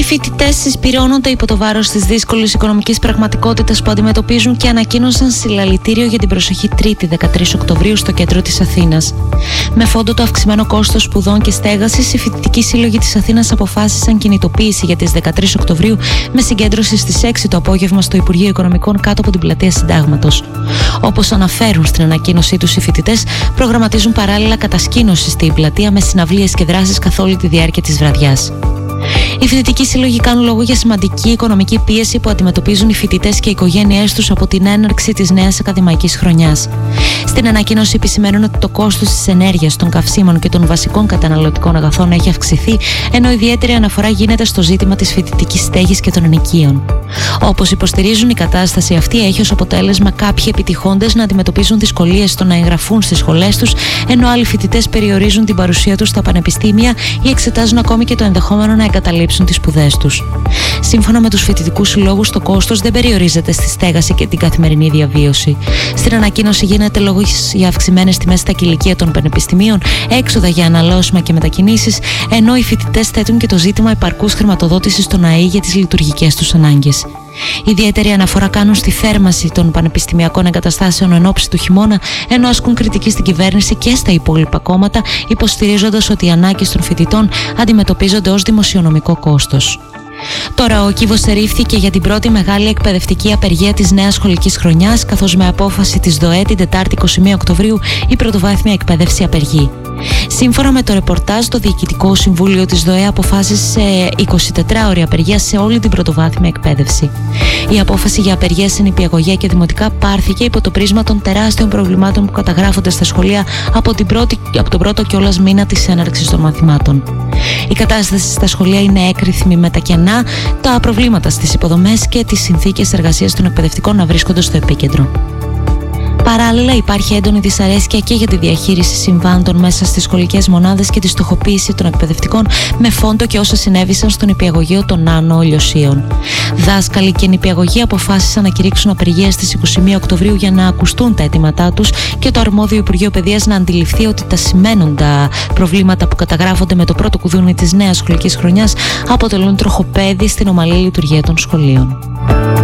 Οι φοιτητές συσπυρώνονται υπό το βάρος της δύσκολης οικονομικής πραγματικότητας που αντιμετωπίζουν και ανακοίνωσαν συλλαλητήριο για την προσεχή Τρίτη 13 Οκτωβρίου στο κέντρο της Αθήνας. Με φόντο το αυξημένο κόστος σπουδών και στέγασης, οι φοιτητικοί σύλλογοι της Αθήνας αποφάσισαν κινητοποίηση για τις 13 Οκτωβρίου με συγκέντρωση στις 6 το απόγευμα στο Υπουργείο Οικονομικών κάτω από την πλατεία Συντάγματος. Όπως αναφέρουν στην ανακοίνωσή τους, οι φοιτητές προγραμματίζουν παράλληλα κατασκήνωση στην πλατεία με συναυλίες και δράσεις καθ' όλη τη διάρκεια της βραδιάς. Οι φοιτητικοί σύλλογοι κάνουν λόγο για σημαντική οικονομική πίεση που αντιμετωπίζουν οι φοιτητές και οι οικογένειές τους από την έναρξη της νέας ακαδημαϊκής χρονιάς. Στην ανακοίνωση επισημαίνουν ότι το κόστος της ενέργειας, των καυσίμων και των βασικών καταναλωτικών αγαθών έχει αυξηθεί, ενώ ιδιαίτερη αναφορά γίνεται στο ζήτημα της φοιτητικής στέγης και των ενοικίων. Όπως υποστηρίζουν, η κατάσταση αυτή έχει ως αποτέλεσμα κάποιοι επιτυχώντες να αντιμετωπίζουν δυσκολίες στο να εγγραφούν στις σχολές τους, ενώ άλλοι φοιτητές περιορίζουν την παρουσία τους στα πανεπιστήμια ή εξετάζουν ακόμη και το ενδεχόμενο να εγκαταλείψουν τις σπουδές τους. Σύμφωνα με τους φοιτητικούς συλλόγους, το κόστος δεν περιορίζεται στη στέγαση και την καθημερινή διαβίωση. Στην ανακοίνωση γίνεται λόγος για αυξημένες τιμές στα κηλικεία των πανεπιστημίων, έξοδα για αναλώσιμα και μετακινήσεις, ενώ οι φοιτητές θέτουν και το ζήτημα επαρκούς χρηματοδότησης των ΑΕΗ για τις λειτουργικές τους ανάγκες. Ιδιαίτερη αναφορά κάνουν στη θέρμανση των πανεπιστημιακών εγκαταστάσεων εν ώψη του χειμώνα, ενώ ασκούν κριτική στην κυβέρνηση και στα υπόλοιπα κόμματα, υποστηρίζοντας ότι οι ανάγκες των φοιτητών αντιμετωπίζονται ως δημοσιονομικό κόστος. Τώρα ο κύβος ερήφθηκε για την πρώτη μεγάλη εκπαιδευτική απεργία της νέας σχολικής χρονιάς, καθώς με απόφαση της ΔΟΕ την Τετάρτη 21 Οκτωβρίου η πρωτοβάθμια εκπαίδευση απεργεί. Σύμφωνα με το ρεπορτάζ, το Διοικητικό Συμβούλιο της ΔΟΕ αποφάσισε 24ωρη απεργία σε όλη την πρωτοβάθμια εκπαίδευση. Η απόφαση για απεργία σε νηπιαγωγεία και δημοτικά πάρθηκε υπό το πρίσμα των τεράστιων προβλημάτων που καταγράφονται στα σχολεία από τον πρώτο κιόλας μήνα της έναρξης των μαθημάτων. Η κατάσταση στα σχολεία είναι έκρηθμη με τα κενά, τα προβλήματα στις υποδομές και τις συνθήκες εργασίας των εκπαιδευτικών να βρίσκονται στο επίκεντρο. Παράλληλα, υπάρχει έντονη δυσαρέσκεια και για τη διαχείριση συμβάντων μέσα στις σχολικές μονάδες και τη στοχοποίηση των εκπαιδευτικών, με φόντο και όσα συνέβησαν στο νηπιαγωγείο των Άνω Λιωσίων. Δάσκαλοι και νηπιαγωγοί αποφάσισαν να κηρύξουν απεργία στις 21 Οκτωβρίου για να ακουστούν τα αιτήματά τους και το αρμόδιο Υπουργείο Παιδείας να αντιληφθεί ότι τα σημαίνοντα προβλήματα που καταγράφονται με το πρώτο κουδούνι της νέας σχολικής χρονιάς αποτελούν τροχοπέδι στην ομαλή λειτουργία των σχολείων.